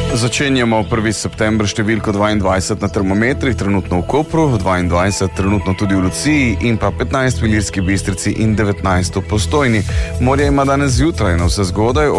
Začenjamo 1. september številko 22 na termometrih, trenutno v Kopru, 22 trenutno tudi v Luciji in pa 15 v Ilirski Bistrici in 19 v Postojni. Morje ima danes zjutraj na vse zgodaj,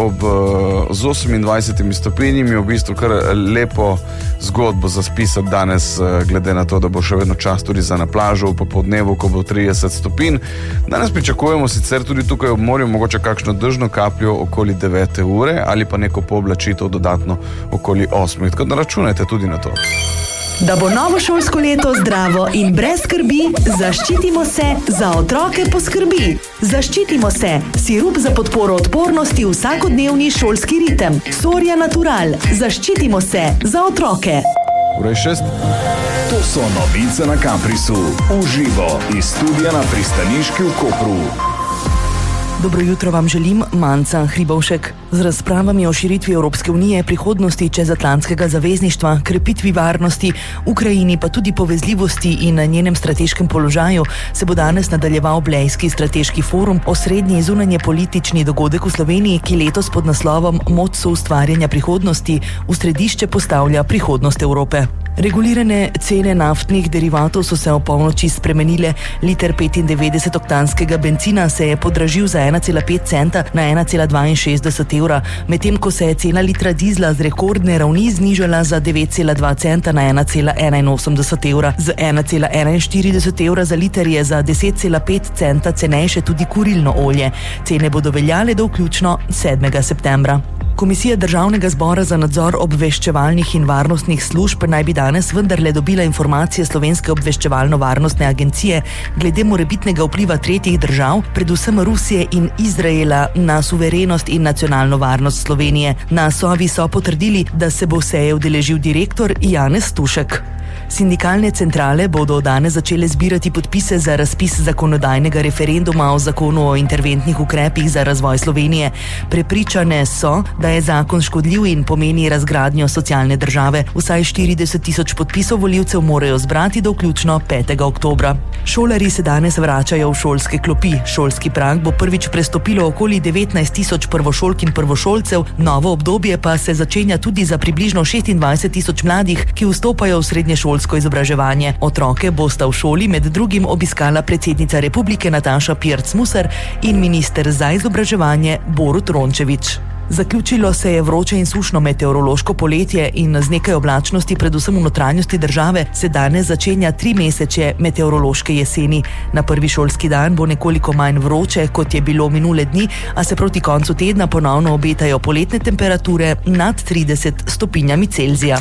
z 28 stopinjami v bistvu kar lepo zgodbo za spisati danes, glede na to, da bo še vedno čas tudi za na plažo v popoldnevu, ko bo 30 stopinj. Danes pričakujemo sicer tudi tukaj ob morju mogoče kakšno dežno kapljo okoli 9 ure ali pa neko pooblačitev dodatno okoli 8. Tako da računajte tudi na to. Da bo novo šolsko leto zdravo in brez skrbi, zaščitimo se, za otroke poskrbi. Zaščitimo se, sirup za podporo odpornosti v vsakodnevni šolski ritem. Soria Natural, zaščitimo se, za otroke. Urej 6. To so novice na Caprisu. Uživo iz studia na Pristaniški v Kopru. Dobro jutro vam želim, Manca Hribovšek. Z razpravami o širitvi Evropske unije, prihodnosti čezatlantskega zavezništva, krepitvi varnosti, Ukrajini pa tudi povezljivosti in na njenem strateškem položaju se bo danes nadaljeval Blejski strateški forum, osrednji zunanje politični dogodek v Sloveniji, ki letos pod naslovom Moč soustvarjanja prihodnosti v središče postavlja prihodnost Evrope. Regulirane cene naftnih derivatov so se ob polnoči spremenile. Liter 95-oktanskega bencina se je podražil za 1,5 centa na 1,62 evra, medtem ko se je cena litra dizla z rekordne ravni znižala za 9,2 centa na 1,81 evra. Z 1,41 evra za liter je za 10,5 centa cenejše tudi kurilno olje. Cene bodo veljale do vključno 7. septembra. Komisija Državnega zbora za nadzor obveščevalnih in varnostnih služb naj bi danes vendarle dobila informacije Slovenske obveščevalno-varnostne agencije glede morebitnega vpliva tretjih držav, predvsem Rusije in Izraela, na suverenost in nacionalno varnost Slovenije. Na Sovi so potrdili, da se bo seje udeležil direktor Janez Tušek. Sindikalne centrale bodo danes začele zbirati podpise za razpis zakonodajnega referenduma o zakonu o interventnih ukrepih za razvoj Slovenije. Prepričane so, da je zakon škodljiv in pomeni razgradnjo socialne države. Vsaj 40.000 podpisov volivcev morajo zbrati do vključno 5. oktobra. Šolarji se danes vračajo v šolske klopi. Šolski prag bo prvič prestopilo okoli 19.000 prvošolk in prvošolcev, novo obdobje pa se začenja tudi za približno 26.000 mladih, ki vstopajo v srednješolsko izobraževanje. Otroke bosta v šoli med drugim obiskala predsednica Republike Nataša Pirc-Musar in minister za izobraževanje Borut Rončević. Zaključilo se je vroče in sušno meteorološko poletje in z nekaj oblačnosti, predvsem v notranjosti države, se danes začenja 3 mesece meteorološke jeseni. Na prvi šolski dan bo nekoliko manj vroče, kot je bilo minule dni, a se proti koncu tedna ponovno obetajo poletne temperature nad 30 stopinjami Celzija.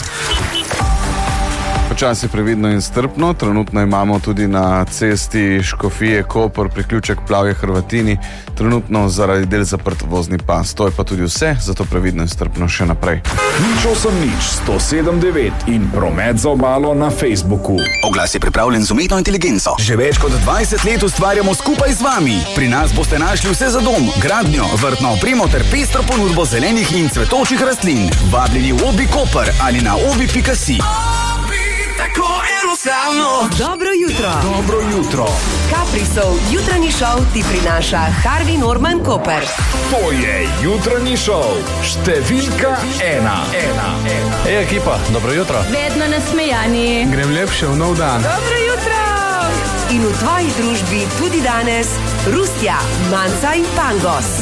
Počasi previdno in strpno, trenutno imamo tudi na cesti Škofije Koper priključek Plavje Hrvatini, trenutno zaradi del zaprt vozni pas. To je pa tudi vse, zato previdno in strpno še naprej. Nič 107.9 in promet za obalo na Facebooku. Oglas je pripravljen z umetno inteligenco. Že več kot 20 let ustvarjamo skupaj z vami. Pri nas boste našli vse za dom, gradnjo, vrtno opremo ter pestro ponudbo zelenih in cvetočih rastlin. Vabljeni v Obi Koper ali na obi.si. Tako enostavno. Dobro jutro. Dobro jutro. Caprisov jutranji šov ti prinaša Harvey Norman Koper. To je jutranji šov številka 1. Ej, ekipa, dobro jutro. Vedno nasmejani. Grem lepše v nov dan. Dobro jutro. In v tvoji družbi tudi danes Rustja, Manca in Pangos.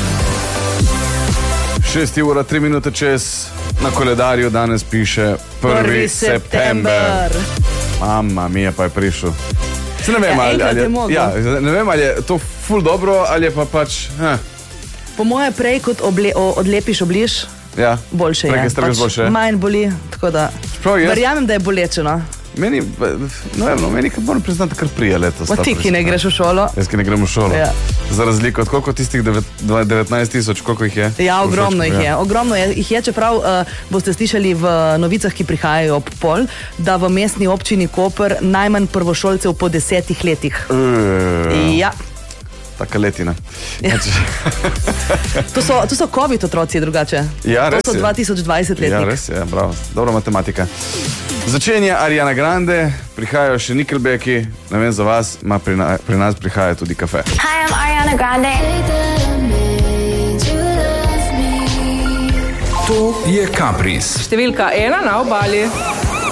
6 ura 3 minute čez. Na koledarju danes piše 1. september. Mama mia, pa je prišel. Se ne vem, ne vem, ali je to ful dobro, ali je pa pač... Po moje prej, kot odlepiš obliž, boljše je. Boljše. Manj boli, tako da verjamem, da je boleče, no. Meni, meni moram priznati, kar prije letos. Ti, ki ne greš v šolo? Jaz, ki ne grem v šolo. Ja. Za razliko od koliko tistih 19.000, koliko jih je? Ja, ogromno jih je. Ogromno jih je, čeprav boste slišali v novicah, ki prihajajo ob pol, da v mestni občini Koper najmanj prvošolcev po 10 letih. Ja. Taka letina. Ja. To so COVID otroci drugače. Ja, res to so 2020 letnik. Ja, res je, bravo. Dobra matematika. Začenja Ariana Grande, prihajajo še Nickelbacki, ne vem za vas, pri nas prihaja tudi kafe. Hi, I'm Ariana Grande. To je Kapris. Številka 1 na obali.